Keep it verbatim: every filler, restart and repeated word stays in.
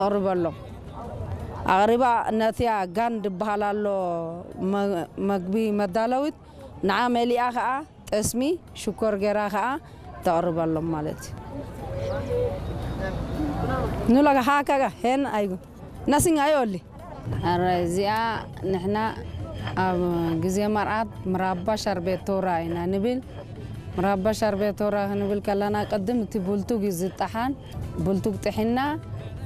قرب له أغربا نتيا جان دبهالالو مقبي مدالوت نعملي أخا اسمي شكر جراخا تقرب له مالتي نولا هاكا هن أيوة ناسين أيولي الرئيسية نحنا جزية مرات مربى شربتورا إنا نبيل مربى شربتورا نبيل كلنا قدم تبولتو جزء طحان بولتو طحنا